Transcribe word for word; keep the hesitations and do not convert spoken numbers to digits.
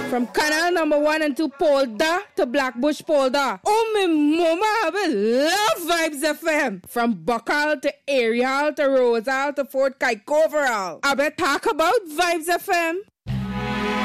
From Canal number one and two Polda to Blackbush Polda. Oh, my mama, I love Vibes F M. From Buckle to Ariel to Rosal to Fort Kaikoveral. I bet talk about Vibes F M.